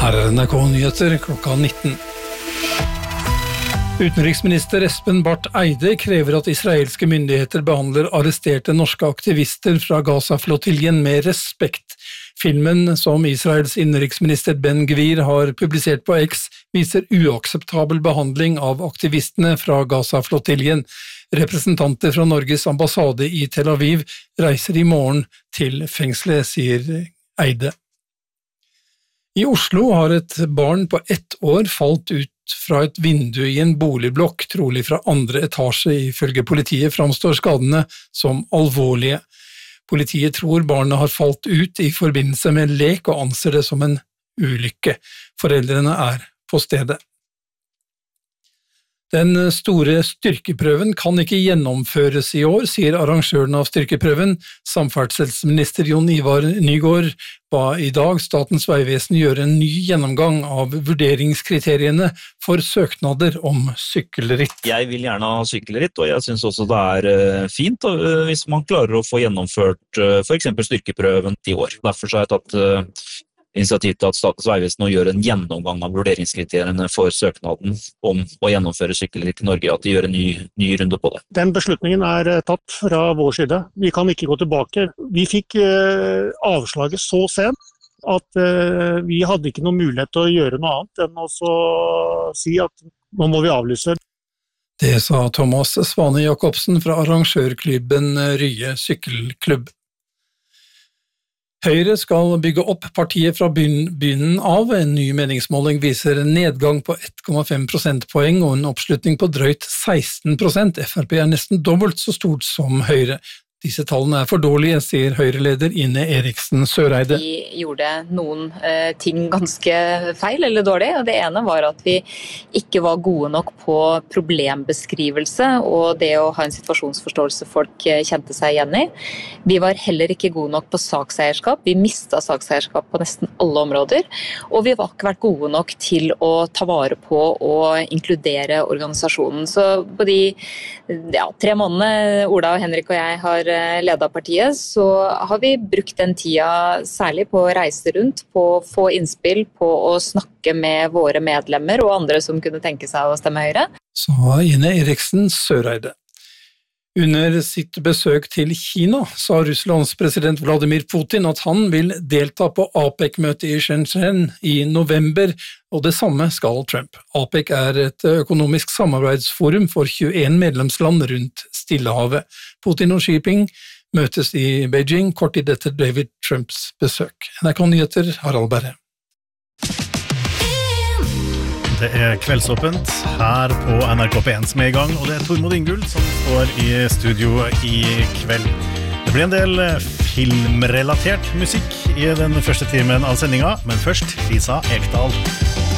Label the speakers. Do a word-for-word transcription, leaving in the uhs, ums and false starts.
Speaker 1: Her er N R K-nyheter klokka nitten. Utenriksminister Espen Barth Eide krever at israelske myndigheter behandler arresterte norske aktivister fra Gaza-flottiljen med respekt. Filmen som Israels innenriksminister Ben Gvir har publisert på X viser uakseptabel behandling av aktivistene fra Gaza-flottiljen. Representanter fra Norges ambassade i Tel Aviv reiser i morgen til fengselet, sier Eide. I Oslo har et barn på ett år falt ut fra et vindu i en boligblokk, trolig fra andre etasje. Ifølge politiet framstår skadene som alvorlige. Politiet tror barnet har falt ut i forbindelse med lek og anser det som en ulykke. Foreldrene er på stedet. Den store styrkeprøven kan ikke gjennomføres i år, sier arrangøren av styrkeprøven. Samferdselsminister Jon Ivar Nygård ba i dag Statens vegvesen gjøre en ny gjennomgang av vurderingskriteriene for søknader om sykkelritt.
Speaker 2: Jeg vil gjerne ha sykkelritt, og jeg synes også det er fint hvis man klarer å få gjennomført for eksempel styrkeprøven i år. Derfor har jeg tatt initiativ til at Statens vegvesen nå gjør en gjennomgang av vurderingskriteriene for søknaden om å gjennomføre sykkelritt i Norge, at de gjør en ny, ny runde på det.
Speaker 3: Den beslutningen er tatt fra vår side. Vi kan ikke gå tilbake. Vi fikk uh, avslaget så sent at uh, vi hadde ikke noen mulighet til å gjøre noe annet enn å si at nå må vi avlyse.
Speaker 1: Det sa Thomas Svane Jacobsen fra arrangørklubben Rye Sykkelklubb. Høyre skal bygge opp partiet fra begynnelsen av. En ny meningsmåling viser en nedgang på ett komma fem prosentpoeng og en oppslutning på drøyt seksten prosent. F R P er nesten dobbelt så stort som Høyre. Disse tallene er for dårlige, sier Høyre-leder Ine Eriksen Søreide.
Speaker 4: Vi gjorde noen eh, ting ganske feil eller dårlig, og det ene var at vi ikke var gode nok på problembeskrivelse og det å ha en situasjonsforståelse folk kjente seg igjen i. Vi var heller ikke gode nok på sakseierskap. Vi mistet sakseierskap på nesten alle områder, og vi var ikke vært gode nok til å ta vare på og inkludere organisasjonen. Så på de ja, tre månedene Ola og Henrik og jeg har ledet partiet, så har vi brukt den tida særlig på å reise rundt, på å få innspill, på å snakke med våre medlemmer og andre som kunne tenke seg å stemme Høyre.
Speaker 1: Sa Ine Eriksen Søreide. Under sitt besøk til Kina sa Russlands president Vladimir Putin at han vil delta på APEC-møtet i Shenzhen i november, og det samme skal Trump. APEC er et økonomisk samarbeidsforum for tjueen medlemsland rundt Stillehavet. Putin og Xi Jinping møtes i Beijing kort tid etter David Trumps besøk. N R K-nyheter, Harald Berre.
Speaker 5: Det er kveldsåpent her på N R K P en som er i gang, og det er Tormod Ingull som står i studio i kveld. Det blir en del filmrelatert musikk i den første timen av sendinga, men først Lisa Ekdal.